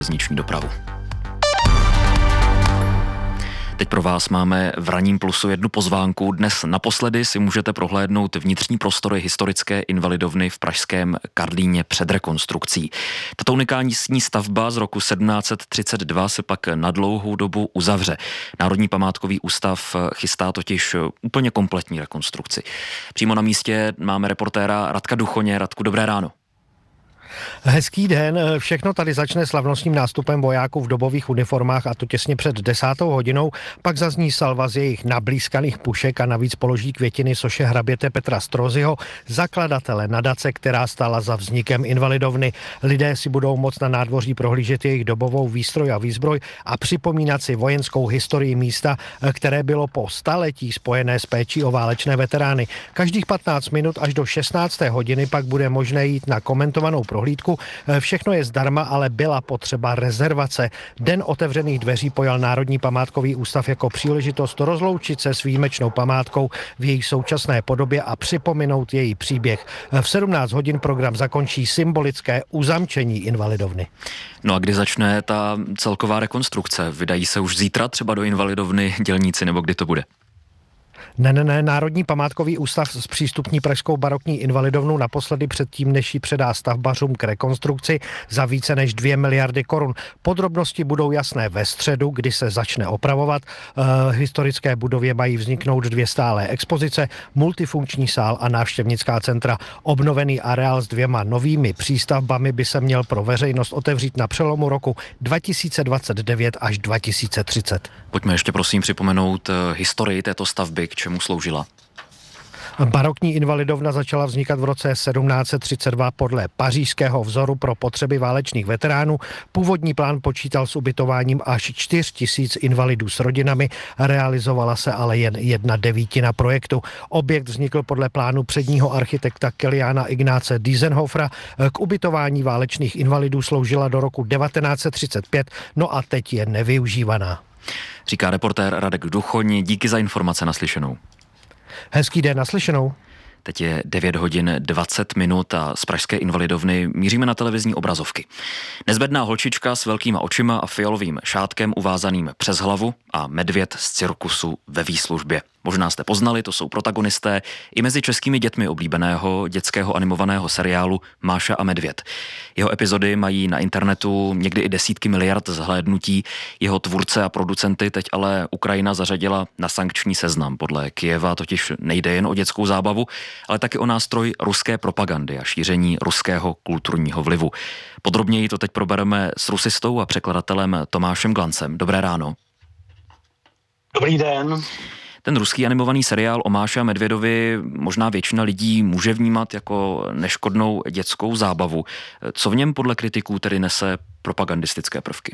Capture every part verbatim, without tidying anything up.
železniční dopravu. Teď pro vás máme v Ranním plusu jednu pozvánku. Dnes naposledy si můžete prohlédnout vnitřní prostory historické invalidovny v pražském Karlíně před rekonstrukcí. Tato unikální stavba z roku sedmnáct třicet dva se pak na dlouhou dobu uzavře. Národní památkový ústav chystá totiž úplně kompletní rekonstrukci. Přímo na místě máme reportéra Radka Duchoně. Radku, dobré ráno. Hezký den, všechno tady začne slavnostním nástupem vojáků v dobových uniformách, a to těsně před desátou hodinou, pak zazní salva z jejich nablízkaných pušek a navíc položí květiny soše hraběte Petra Strozyho, zakladatele nadace, která stála za vznikem invalidovny. Lidé si budou moct na nádvoří prohlížet jejich dobovou výstroj a výzbroj a připomínat si vojenskou historii místa, které bylo po staletí spojené s péčí o válečné veterány. Každých patnáct minut až do šestnácté hodiny pak bude možné jít na komentovanou prohlídku. Všechno je zdarma, ale byla potřeba rezervace. Den otevřených dveří pojal Národní památkový ústav jako příležitost rozloučit se s výjimečnou památkou v její současné podobě a připomenout její příběh. V sedmnáct hodin program zakončí symbolické uzamčení invalidovny. No a kdy začne ta celková rekonstrukce? Vydají se už zítra třeba do invalidovny dělníci, nebo kdy to bude? Ne, ne, ne, Národní památkový ústav zpřístupní pražskou barokní invalidovnu naposledy předtím, než ji předá stavbařům k rekonstrukci za více než dvě miliardy korun. Podrobnosti budou jasné ve středu, kdy se začne opravovat. E, historické budově mají vzniknout dvě stálé expozice, multifunkční sál a návštěvnická centra. Obnovený areál s dvěma novými přístavbami by se měl pro veřejnost otevřít na přelomu roku dva tisíce dvacet devět až dva tisíce třicet. Pojďme ještě prosím připomenout historii této stavby, k čemu sloužila. Barokní invalidovna začala vznikat v roce sedmnáct třicet dva podle pařížského vzoru pro potřeby válečných veteránů. Původní plán počítal s ubytováním až čtyři tisíce invalidů s rodinami, realizovala se ale jen jedna devítina projektu. Objekt vznikl podle plánu předního architekta Kiliána Ignáce Diesenhofera. K ubytování válečných invalidů sloužila do roku devatenáct třicet pět, no a teď je nevyužívaná. Říká reportér Radek Duchoň, díky za informace, naslyšenou. Hezký den, naslyšenou. Teď je devět hodin dvacet minut a z pražské invalidovny míříme na televizní obrazovky. Nezbedná holčička s velkýma očima a fialovým šátkem uvázaným přes hlavu a medvěd z cirkusu ve výslužbě. Možná jste poznali, to jsou protagonisté i mezi českými dětmi oblíbeného dětského animovaného seriálu Máša a medvěd. Jeho epizody mají na internetu někdy i desítky miliard zhlédnutí. Jeho tvůrce a producenty teď ale Ukrajina zařadila na sankční seznam. Podle Kyjeva totiž nejde jen o dětskou zábavu, ale taky o nástroj ruské propagandy a šíření ruského kulturního vlivu. Podrobněji to teď probereme s rusistou a překladatelem Tomášem Glancem. Dobré ráno. Dobrý den. Ten ruský animovaný seriál o Máše a medvědovi možná většina lidí může vnímat jako neškodnou dětskou zábavu. Co v něm podle kritiků tedy nese propagandistické prvky?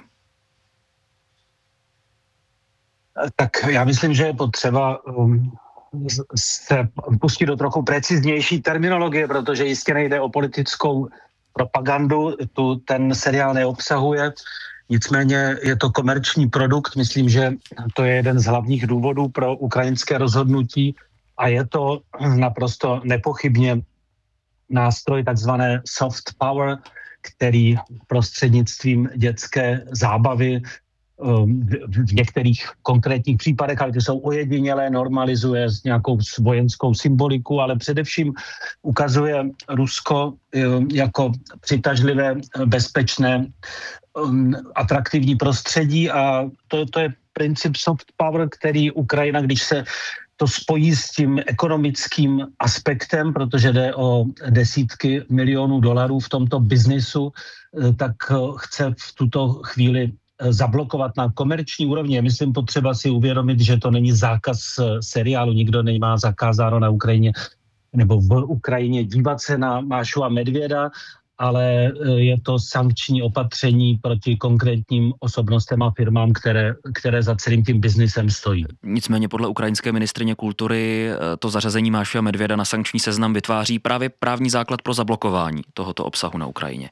Tak já myslím, že je potřeba um, se pustit do trochu preciznější terminologie, protože jistě nejde o politickou propagandu, tu ten seriál neobsahuje. Nicméně je to komerční produkt, myslím, že to je jeden z hlavních důvodů pro ukrajinské rozhodnutí a je to naprosto nepochybně nástroj takzvané soft power, který prostřednictvím dětské zábavy v některých konkrétních případech, ale ty jsou ojedinělé, normalizuje s nějakou vojenskou symboliku, ale především ukazuje Rusko jako přitažlivé, bezpečné, atraktivní prostředí a to, to je princip soft power, který Ukrajina, když se to spojí s tím ekonomickým aspektem, protože jde o desítky milionů dolarů v tomto biznisu, tak chce v tuto chvíli zablokovat na komerční úrovni. Je myslím potřeba si uvědomit, že to není zákaz seriálu, nikdo nemá zakázáno na Ukrajině nebo v Ukrajině dívat se na Mášu a medvěda, ale je to sankční opatření proti konkrétním osobnostem a firmám, které, které za celým tím biznisem stojí. Nicméně podle ukrajinské ministryně kultury to zařazení Máše a medvěda na sankční seznam vytváří právě právní základ pro zablokování tohoto obsahu na Ukrajině.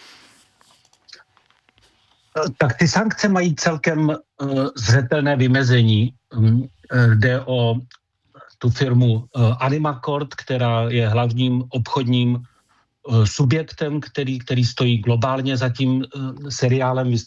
Tak ty sankce mají celkem uh, zřetelné vymezení. Um, jde o tu firmu uh, Animacord, která je hlavním obchodním subjektem, který, který stojí globálně za tím seriálem. Vy